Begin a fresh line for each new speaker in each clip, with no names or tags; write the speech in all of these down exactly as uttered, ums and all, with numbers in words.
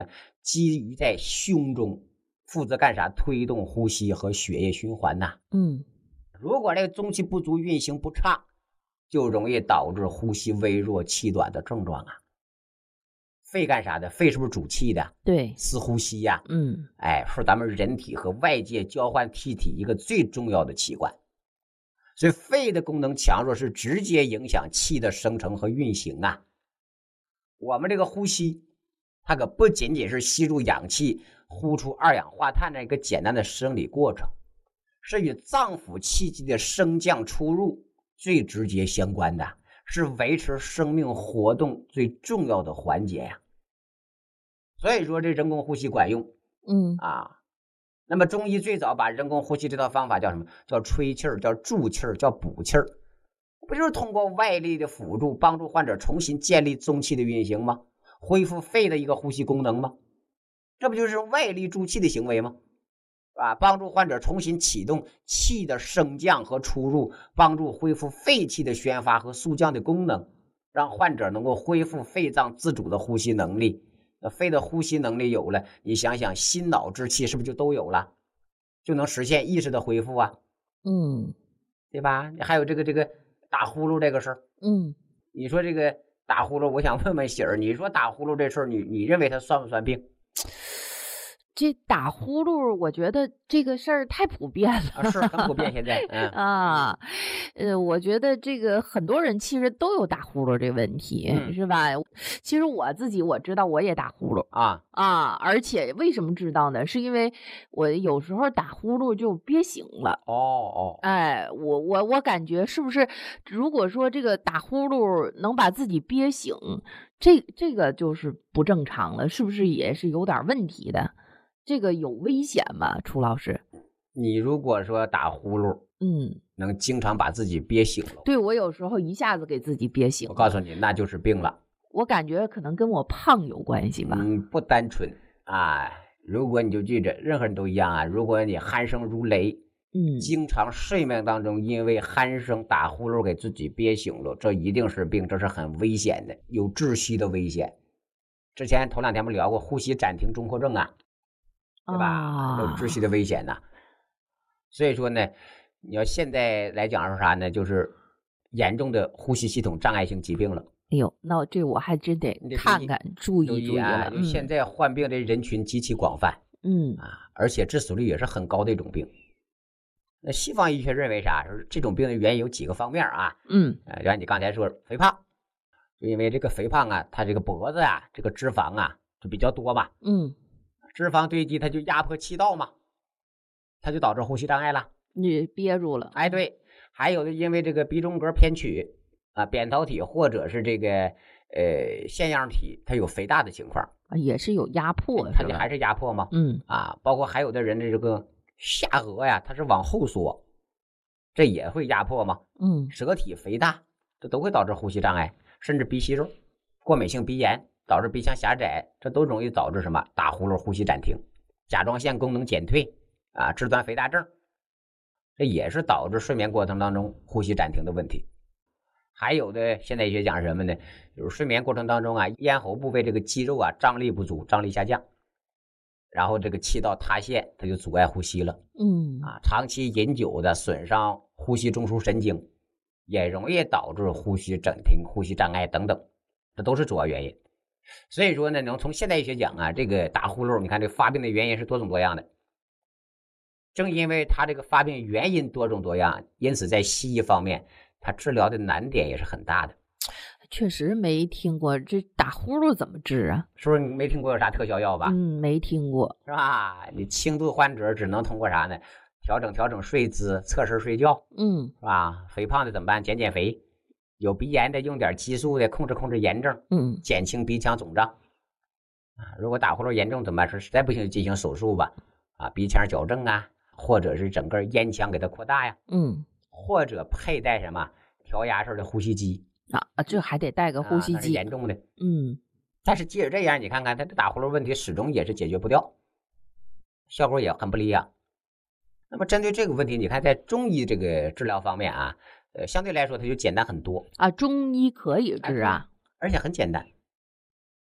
基于在胸中，负责干啥？推动呼吸和血液循环呐、啊。
嗯，
如果这个中气不足，运行不畅，就容易导致呼吸微弱、气短的症状啊。肺干啥的？肺是不是主气的？
对，
司呼吸呀、啊。
嗯，
哎，是咱们人体和外界交换气体一个最重要的器官。所以肺的功能强弱是直接影响气的生成和运行啊。我们这个呼吸，它可不仅仅是吸入氧气、呼出二氧化碳的一个简单的生理过程，是与脏腑气机的升降出入最直接相关的，是维持生命活动最重要的环节呀。所以说这人工呼吸管用，
嗯
啊。那么中医最早把人工呼吸这套方法叫什么？叫吹气儿，叫助气儿，叫补气儿，不就是通过外力的辅助，帮助患者重新建立中气的运行吗？恢复肺的一个呼吸功能吗？这不就是外力助气的行为吗？啊，帮助患者重新启动气的升降和出入，帮助恢复肺气的宣发和肃降的功能，让患者能够恢复肺脏自主的呼吸能力。那肺的呼吸能力有了，你想想心脑之气是不是就都有了，就能实现意识的恢复啊？
嗯，
对吧？还有这个这个打呼噜这个事儿，
嗯，
你说这个打呼噜，我想问问喜儿，你说打呼噜这事儿，你你认为它算不算病？
这打呼噜，我觉得这个事儿太普遍了
啊，是很普遍现在，嗯
啊，呃，我觉得这个很多人其实都有打呼噜这个问题，
嗯
是吧？其实我自己我知道我也打呼噜
啊
啊，而且为什么知道呢？是因为我有时候打呼噜就憋醒了。
哦哦，
哎，我我我感觉是不是，如果说这个打呼噜能把自己憋醒，这这个就是不正常了，是不是也是有点问题的？这个有危险吗？楚老师？
你如果说打呼噜，
嗯，
能经常把自己憋醒了，
对，我有时候一下子给自己憋醒了，
我告诉你，那就是病了。
我感觉可能跟我胖有关系吧。
嗯，不单纯啊。如果你就记着，任何人都一样啊。如果你鼾声如雷，
嗯，
经常睡眠当中因为鼾声打呼噜给自己憋醒了，这一定是病，这是很危险的，有窒息的危险。之前头两天我们聊过呼吸暂停综合症啊，对吧？
啊，
有窒息的危险呐、啊。所以说呢，你要现在来讲是啥呢？就是严重的呼吸系统障碍性疾病了。
哎呦，那这我还真得
你得
看看，注意
注
注意
啊！
了。
就现在患病的人群极其广泛，
嗯
啊，而且致死率也是很高的一种病。那西方医学认为啥？说这种病的原因有几个方面啊。
嗯
呃，就像你刚才说肥胖，就因为这个肥胖啊，它这个脖子啊，这个脂肪啊就比较多嘛，
嗯，
脂肪堆积它就压迫气道嘛，它就导致呼吸障碍了。
你憋住了。
哎，对，还有的因为这个鼻中隔偏曲啊、扁桃体或者是这个呃腺样体，它有肥大的情况，
啊，也是有压迫，是吧？
它就还是压迫吗？
嗯
啊，包括还有的人的这个下颚呀，它是往后缩，这也会压迫吗？
嗯，
舌体肥大，这都会导致呼吸障碍，甚至鼻息肉、过敏性鼻炎导致鼻腔狭窄，这都容易导致什么？打呼噜、呼吸暂停、甲状腺功能减退啊、肢端肥大症，这也是导致睡眠过程当中呼吸暂停的问题。还有的现代医学讲是什么呢？就是睡眠过程当中啊，咽喉部位这个肌肉啊张力不足，张力下降，然后这个气道塌陷，它就阻碍呼吸了。
嗯
啊，长期饮酒的损伤呼吸中枢神经，也容易导致呼吸暂停、呼吸障碍等等，这都是主要原因。所以说呢，能从现代医学讲啊，这个打呼噜，你看这个发病的原因是多种多样的。正因为它这个发病原因多种多样，因此在西医方面，它治疗的难点也是很大的。
确实没听过这打呼噜怎么治啊？
是不是你没听过有啥特效药吧？
嗯，没听过。
是吧？你轻度患者只能通过啥呢？调整调整睡姿，侧身睡觉，
嗯，
是吧？肥胖的怎么办？减减肥。有鼻炎的用点激素的控制控制炎症，
嗯，
减轻鼻腔肿胀。啊，如果打呼噜严重怎么办？说实在不行就进行手术吧。啊，鼻腔矫正啊，或者是整个咽腔给它扩大呀。
嗯，
或者佩戴什么调压式的呼吸机
啊，这还得带个呼吸
啊、是
机。
严重的。
嗯，
但是即使这样，你看看他这打呼噜问题始终也是解决不掉，效果也很不理想。那么针对这个问题，你看在中医这个治疗方面啊，呃，相对来说它就简单很多
啊，中医可以治啊，
而且很简单。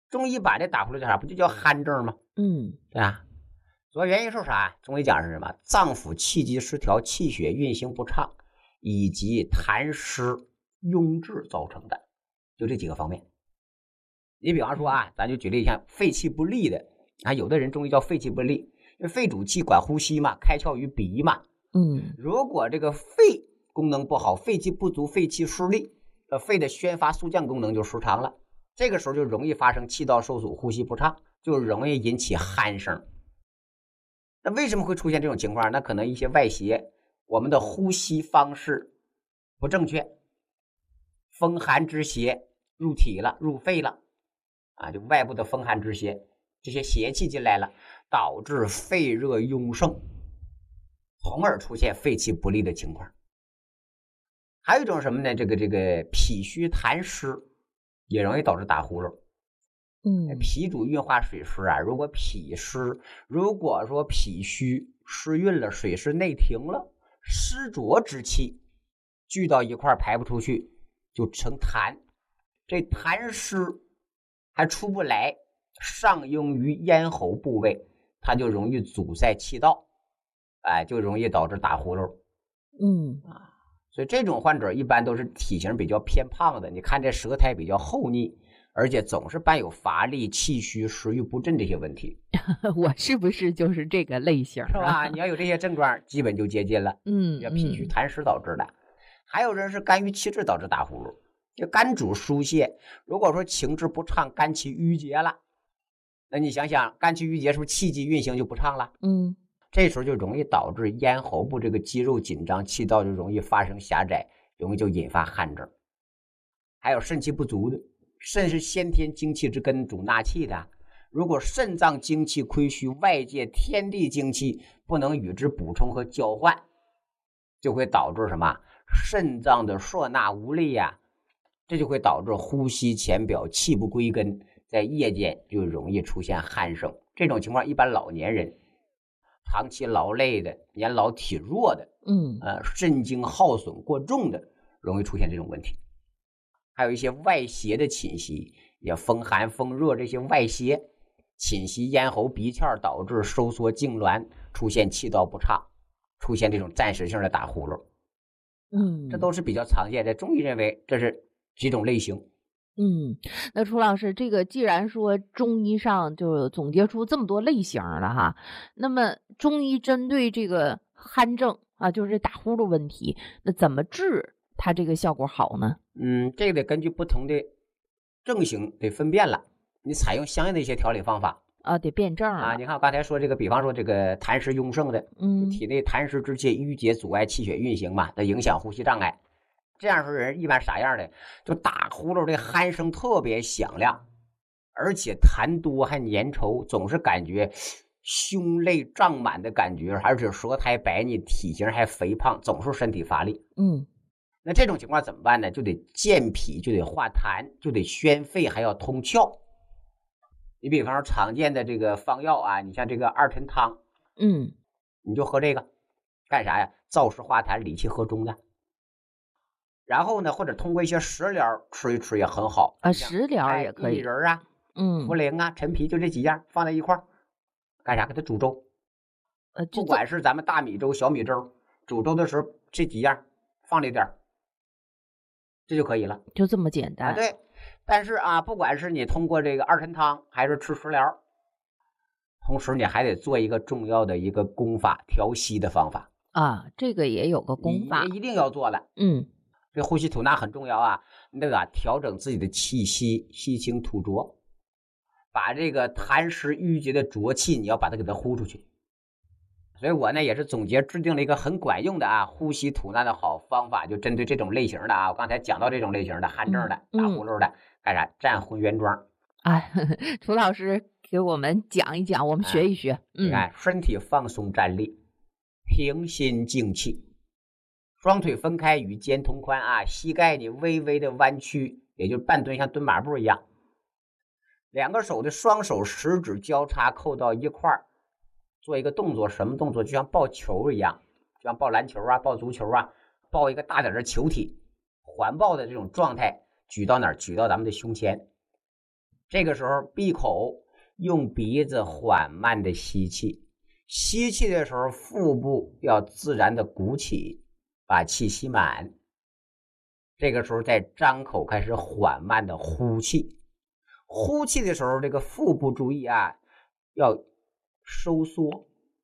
中医把这打呼噜叫啥？不就叫鼾症吗？
嗯，
对吧？主要原因是啥？中医讲是什么？脏腑气机失调，气血运行不畅，以及痰湿壅滞造成的，就这几个方面。你比方说啊，咱就举例像肺气不利的啊，有的人中医叫肺气不利，因为肺主气管呼吸嘛，开窍于鼻嘛。
嗯，
如果这个肺功能不好，肺气不足，肺气失利，呃，肺的宣发肃降功能就失常了，这个时候就容易发生气道受阻，呼吸不畅，就容易引起鼾声。那为什么会出现这种情况？那可能一些外邪，我们的呼吸方式不正确，风寒之邪入体了，入肺了啊，就外部的风寒之邪，这些邪气进来了，导致肺热壅盛，从而出现肺气不利的情况。还有一种什么呢？这个这个脾虚痰湿也容易导致打呼噜。
嗯，
脾主运化水湿啊，如果脾湿，如果说脾虚失运了，水湿内停了，湿浊之气聚到一块排不出去，就成痰。这痰湿还出不来，上应于咽喉部位，它就容易阻塞气道，哎，就容易导致打呼噜。
嗯
啊，所以这种患者一般都是体型比较偏胖的，你看这舌苔比较厚腻，而且总是伴有乏力、气虚、食欲不振这些问题。
我是不是就是这个类型、啊、
是吧？你要有这些症状，基本就接近了。
嗯，
要脾虚痰湿导致的。还有人是肝郁气滞导致打呼噜，就肝主疏泄，如果说情志不畅，肝气郁结了，那你想想，肝气郁结是不是气机运行就不畅了？
嗯，
这时候就容易导致咽喉部这个肌肉紧张，气道就容易发生狭窄，容易就引发汗症。还有肾气不足的，肾是先天精气之根，主纳气的。如果肾脏精气亏虚，外界天地精气不能与之补充和交换，就会导致什么？肾脏的摄纳无力呀、啊，这就会导致呼吸浅表，气不归根，在夜间就容易出现鼾声。这种情况一般老年人、长期劳累的、年老体弱的，
嗯，
呃，肾精耗损过重的，容易出现这种问题。还有一些外邪的侵袭，也风寒、风热这些外邪侵袭咽喉、鼻窍，导致收缩痉挛，出现气道不畅，出现这种暂时性的打呼噜。
嗯，
这都是比较常见的。中医认为这是几种类型。
嗯，那楚老师，这个既然说中医上就总结出这么多类型了哈，那么中医针对这个鼾症啊，就是这打呼噜问题，那怎么治它这个效果好呢？
嗯，这个得根据不同的症型得分辨了，你采用相应的一些调理方法
啊，得辩证
啊。你看我刚才说这个，比方说这个痰湿壅盛的，
嗯，
体内痰湿之气郁结阻碍气血运行嘛，它影响呼吸障碍。这样说人一般啥样的？就打呼噜的鼾声特别响亮，而且痰多还粘稠，总是感觉胸肋胀满的感觉，而且舌苔白腻，体型还肥胖，总是身体乏力。
嗯，
那这种情况怎么办呢？就得健脾，就得化痰，就得宣肺，还要通窍。你比方说常见的这个方药啊，你像这个二陈汤，
嗯，
你就喝这个，干啥呀？燥湿化痰，理气和中的。然后呢，或者通过一些食疗吃一吃也很好
啊，食疗也可以，
薏仁啊，
嗯，
茯苓啊，陈皮，就这几样放在一块儿，干啥？给它煮粥。
呃，
不管是咱们大米粥、小米粥，煮粥的时候这几样放里点，这就可以了，
就这么简单。
啊、对。但是啊，不管是你通过这个二陈汤，还是吃食疗，同时你还得做一个重要的一个功法，调息的方法
啊，这个也有个功法，
一定要做的。
嗯。
这呼吸吐纳很重要啊，那个、啊、调整自己的气息，吸清吐浊，把这个痰湿郁结的浊气，你要把它给它呼出去。所以我呢也是总结制定了一个很管用的啊呼吸吐纳的好方法，就针对这种类型的啊，我刚才讲到这种类型的鼾症的、
嗯、
打呼噜的，干啥？站浑圆桩。
哎，楚老师给我们讲一讲，我们学一学。哎、
嗯，你看，身体放松站立，平心静气。双腿分开与肩同宽啊，膝盖你微微的弯曲，也就是半蹲，像蹲马步一样。两个手的双手食指交叉扣到一块儿，做一个动作，什么动作？就像抱球一样，就像抱篮球啊、抱足球啊，抱一个大点的球体，环抱的这种状态，举到哪儿？举到咱们的胸前。 这个时候闭口，用鼻子缓慢的吸气，吸气的时候腹部要自然的鼓起，把气吸满。这个时候再张口开始缓慢的呼气，呼气的时候这个腹部注意啊，要收缩。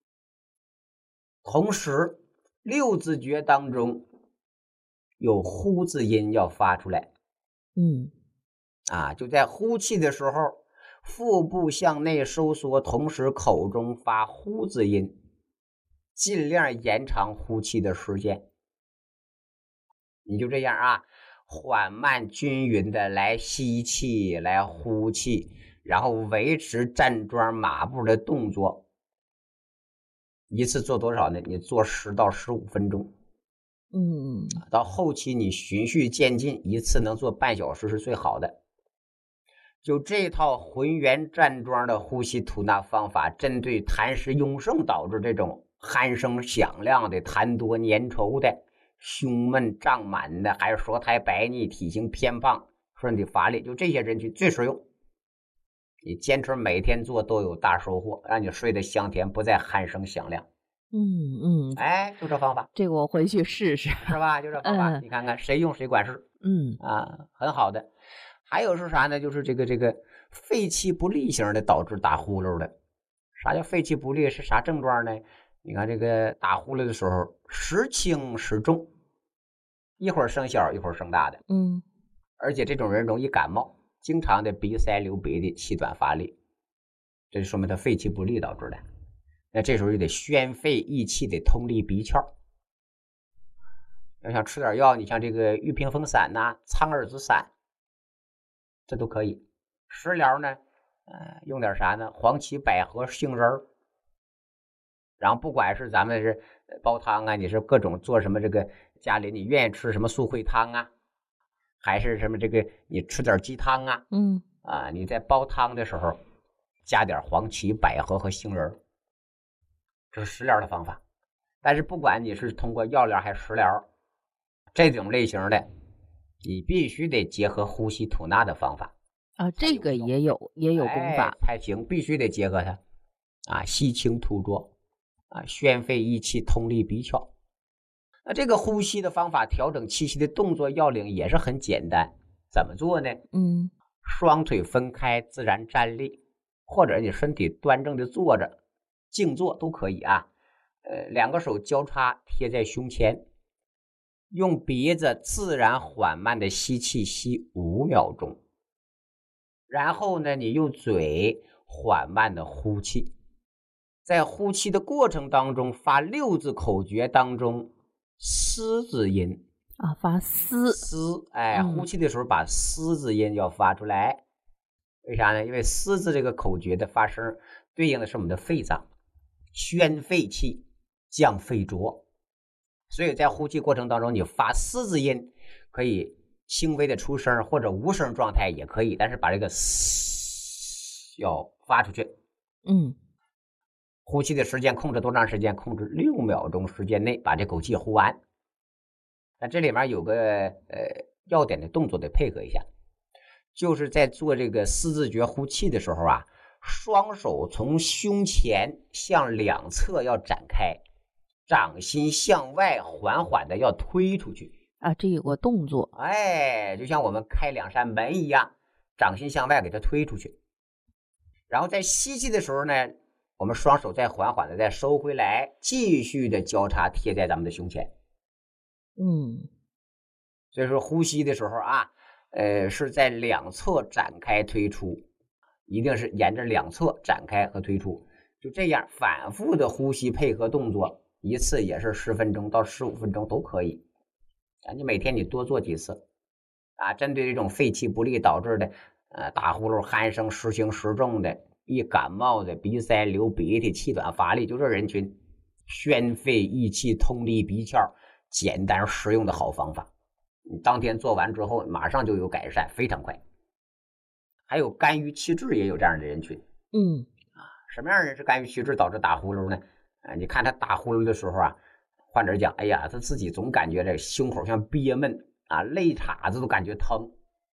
同时六字诀当中有呼字音要发出来。
嗯
啊，就在呼气的时候，腹部向内收缩，同时口中发呼字音，尽量延长呼气的时间。你就这样啊，缓慢均匀的来吸气，来呼气，然后维持站桩马步的动作。一次做多少呢？你做十到十五分钟。
嗯，
到后期你循序渐进，一次能做半小时是最好的。就这套浑圆站桩的呼吸吐纳方法，针对痰湿壅盛导致这种鼾声响亮的、痰多粘稠的、胸闷胀满的，还是舌苔白腻、体型偏胖、身体乏力，就这些人群最实用。你坚持每天做都有大收获，让你睡得香甜，不再鼾声响亮。
嗯嗯，
哎，就这方法，
这个我回去试试，
是吧？就这方法，
嗯
你看看谁用谁管事。
嗯
啊，很好的。还有是啥呢？就是这个这个肺气不利型的导致打呼噜的。啥叫肺气不利？是啥症状呢？你看这个打呼噜的时候，时轻时重，一会儿声小，一会儿声大的。
嗯，
而且这种人容易感冒，经常的鼻塞流鼻涕，气短乏力，这就说明他肺气不利导致的。那这时候就得宣肺益气，得通利鼻窍。要想吃点药，你像这个玉屏风散呐、啊、苍耳子散，这都可以。食疗呢，呃，用点啥呢？黄芪、百合、杏仁儿。然后不管是咱们是煲汤啊，你是各种做什么这个家里你愿意吃什么素烩汤啊，还是什么这个你吃点鸡汤啊，
嗯
啊，你在煲汤的时候加点黄芪、百合和杏仁儿，这是食疗的方法。但是不管你是通过药疗还是食疗，这种类型的，你必须得结合呼吸吐纳的方法
啊，这个也有也有功法、
哎、才行，必须得结合它啊，吸清吐浊啊，宣肺益气，通利鼻窍。那这个呼吸的方法，调整气息的动作要领也是很简单，怎么做呢？
嗯，
双腿分开，自然站立，或者你身体端正的坐着，静坐都可以啊。呃，两个手交叉贴在胸前，用鼻子自然缓慢的吸气，吸五秒钟。然后呢，你用嘴缓慢的呼气，在呼气的过程当中发六字口诀当中嘶字音
啊，发嘶
嘶，哎，
嗯、
呼气的时候把嘶字音要发出来。为啥呢？因为嘶字这个口诀的发声对应的是我们的肺脏，宣肺气，降肺浊。所以在呼气过程当中，你发嘶字音可以轻微的出声，或者无声状态也可以，但是把这个嘶要发出去。
嗯，
呼气的时间控制多长时间？控制六秒钟时间内把这口气呼完。那这里面有个呃要点的动作得配合一下，就是在做这个四字诀呼气的时候啊，双手从胸前向两侧要展开，掌心向外缓缓的要推出去
啊，这有个动作，
哎，就像我们开两扇门一样，掌心向外给它推出去。然后在吸气的时候呢，我们双手再缓缓的再收回来，继续的交叉贴在咱们的胸前。
嗯，
所以说呼吸的时候啊，呃，是在两侧展开推出，一定是沿着两侧展开和推出，就这样反复的呼吸配合动作，一次也是十分钟到十五分钟都可以啊。你每天你多做几次啊，针对这种肺气不利导致的呃打呼噜、鼾声时轻时重的，一感冒的鼻塞流鼻涕、气短乏力，就这人群，宣肺益气、通利鼻窍，简单实用的好方法。你当天做完之后马上就有改善，非常快。还有肝郁气滞也有这样的人群。
嗯，
啊，什么样的人是肝郁气滞导致打呼噜呢？啊，你看他打呼噜的时候啊，患者讲，哎呀，他自己总感觉这胸口像憋闷啊，肋叉子都感觉疼，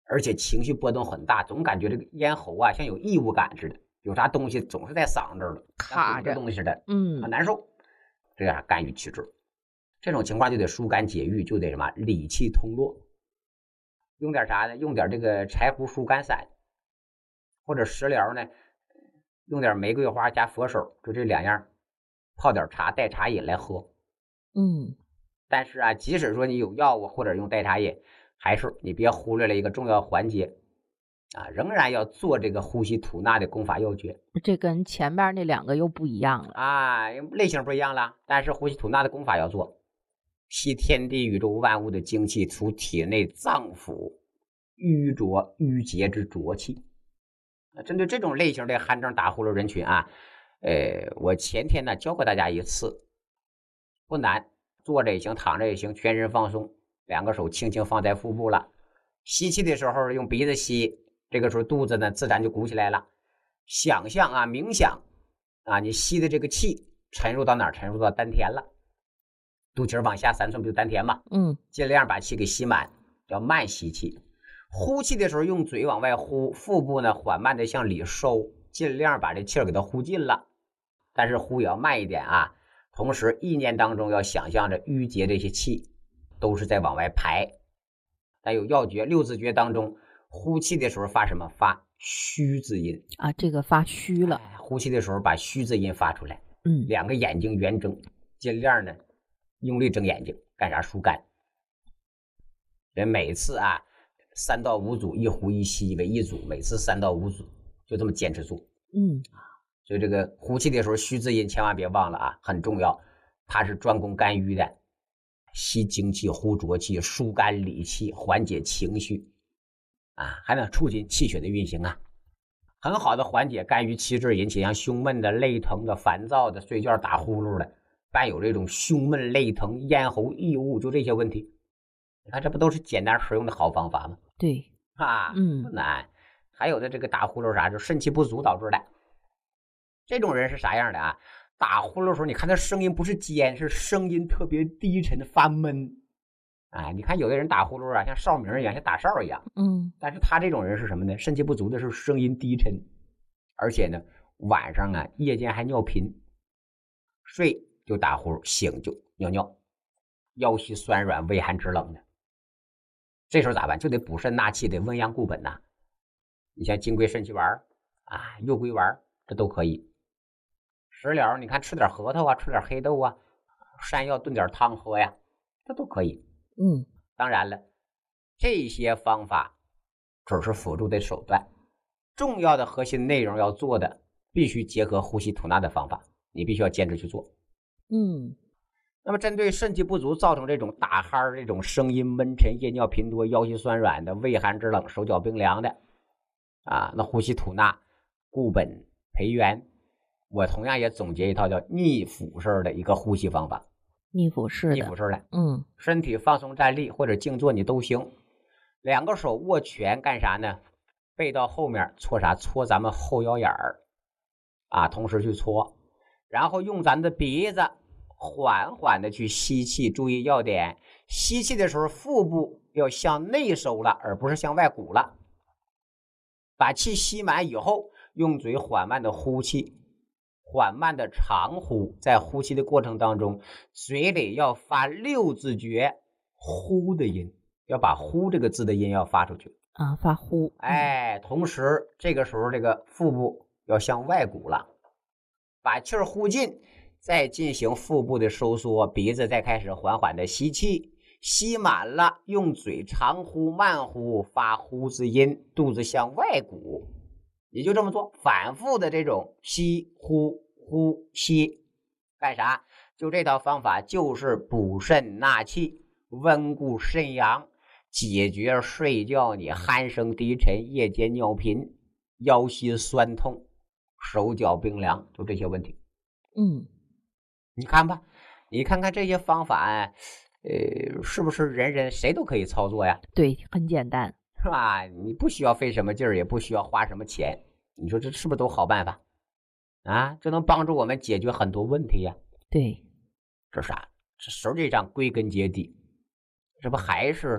而且情绪波动很大，总感觉这个咽喉啊像有异物感似的，有啥东西总是在嗓子这儿了，
卡着
东西似的，
嗯，
很难受。这样肝郁气滞，这种情况就得疏肝解郁，就得什么理气通络。用点啥呢？用点这个柴胡疏肝散，或者食疗呢，用点玫瑰花加佛手，就这两样，泡点茶代茶饮来喝。
嗯，
但是啊，即使说你有药物或者用代茶饮，还是你别忽略了一个重要环节啊，仍然要做这个呼吸吐纳的功法要诀。
这跟前面那两个又不一样了
啊，类型不一样了，但是呼吸吐纳的功法要做。吸天地宇宙万物的精气，除体内脏腑淤浊淤结之浊气。那针对这种类型的寒症打呼噜人群啊，呃，我前天呢教过大家一次，不难，坐着也行，躺着也行，全身放松，两个手轻轻放在腹部了。吸气的时候用鼻子吸，这个时候肚子呢自然就鼓起来了。想象啊，冥想啊，你吸的这个气沉入到哪儿？沉入到丹田了。肚脐往下三寸不就丹田吗？
嗯，
尽量把气给吸满，要慢吸气。呼气的时候用嘴往外呼，腹部呢缓慢的向里收，尽量把这气儿给它呼尽了。但是呼也要慢一点啊。同时意念当中要想象着淤结这些气都是在往外排。但有要诀，六字诀当中呼气的时候发什么？发虚字音
啊，这个发虚了。
哎、呼气的时候把虚字音发出来。
嗯，
两个眼睛圆睁，尽量呢用力睁眼睛，干啥？疏肝。人每次啊三到五组，一呼一吸为一组，每次三到五组，就这么坚持做。
嗯，
所以这个呼气的时候虚字音千万别忘了啊，很重要。它是专攻肝郁的，吸精气，呼浊气，疏肝理气，缓解情绪啊，还能促进气血的运行啊，很好的缓解肝郁气滞引起像胸闷的、肋疼的、烦躁的、睡觉打呼噜的，伴有这种胸闷、肋疼、咽喉异物，就这些问题。你看这不都是简单实用的好方法吗？
对
啊，
嗯，
不难。还有的这个打呼噜啥，就肾气不足导致的。这种人是啥样的啊？打呼噜的时候，你看他声音不是尖，是声音特别低沉发闷。哎，你看有的人打呼噜啊，像哨鸣一样，像打哨一样。
嗯，
但是他这种人是什么呢？肾气不足的时候，声音低沉，而且呢，晚上啊，夜间还尿频，睡就打呼噜，醒就尿尿，腰膝酸软，畏寒肢冷的。这时候咋办？就得补肾纳气，得温阳固本呐、啊。你像金匮肾气丸啊、右归丸，这都可以。食疗，你看吃点核桃啊，吃点黑豆啊，山药炖点汤喝呀，这都可以。
嗯，
当然了，这些方法只是辅助的手段，重要的核心内容要做的，必须结合呼吸吐纳的方法，你必须要坚持去做。
嗯，
那么针对肾气不足造成这种打鼾、这种声音闷沉、夜尿频多、腰膝酸软的、畏寒肢冷、手脚冰凉的啊，那呼吸吐纳、固本培元，我同样也总结一套叫逆腹式的一个呼吸方法。
逆腹式的，
逆腹式的，
嗯，
身体放松站立或者静坐你都行。两个手握拳干啥呢？背到后面搓啥？搓咱们后腰眼儿啊，同时去搓，然后用咱的鼻子缓缓的去吸气。注意要点，吸气的时候腹部要向内收了，而不是向外鼓了。把气吸满以后，用嘴缓慢的呼气，缓慢的长呼。在呼气的过程当中，嘴里要发六字诀呼的音，要把呼这个字的音要发出去
啊，发呼。
哎，同时这个时候这个腹部要向外鼓了，把气儿呼尽，再进行腹部的收缩，鼻子再开始缓缓的吸气，吸满了，用嘴长呼慢呼，发呼字音，肚子向外鼓。你就这么做，反复的这种吸呼呼吸，干啥？就这套方法就是补肾纳气，温固肾阳，解决睡觉你鼾声低沉、夜间尿频、腰膝酸痛、手脚冰凉，就这些问题。
嗯，
你看吧，你看看这些方法，呃，是不是人人谁都可以操作呀？
对，很简单。
是吧？你不需要费什么劲儿，也不需要花什么钱，你说这是不是都好办法啊？这能帮助我们解决很多问题呀。
对，
这啥？这实际上归根结底，这不还是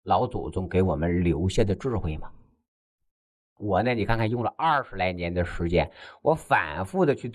老祖宗给我们留下的智慧吗？我呢，你看看用了二十来年的时间，我反复的去